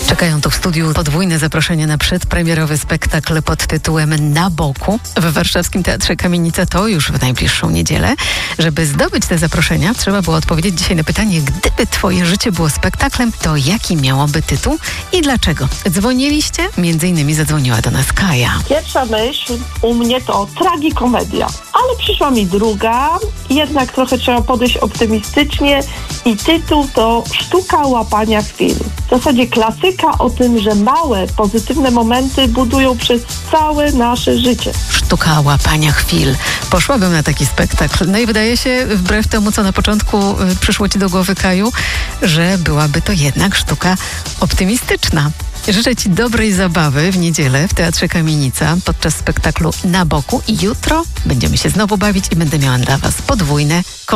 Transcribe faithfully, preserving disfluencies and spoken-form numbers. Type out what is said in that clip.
Czekają tu w studiu podwójne zaproszenie na przedpremierowy spektakl pod tytułem Na boku w warszawskim Teatrze Kamienica. To już w najbliższą niedzielę. Żeby zdobyć te zaproszenia, trzeba było odpowiedzieć dzisiaj na pytanie, gdyby twoje życie było spektaklem, to jaki miałoby tytuł i dlaczego? Dzwoniliście? Między innymi zadzwoniła do nas Kaja. Pierwsza myśl u mnie to tragikomedia, ale przyszła mi druga, jednak trochę trzeba podejść optymistycznie i tytuł to Sztuka łapania chwil. W zasadzie klasyka o tym, że małe, pozytywne momenty budują przez całe nasze życie. Sztuka łapania chwil. Poszłabym na taki spektakl. No i wydaje się, wbrew temu, co na początku y, przyszło ci do głowy, Kaju, że byłaby to jednak sztuka optymistyczna. Życzę ci dobrej zabawy w niedzielę w Teatrze Kamienica podczas spektaklu Na boku i jutro będziemy się znowu bawić i będę miała dla was podwójne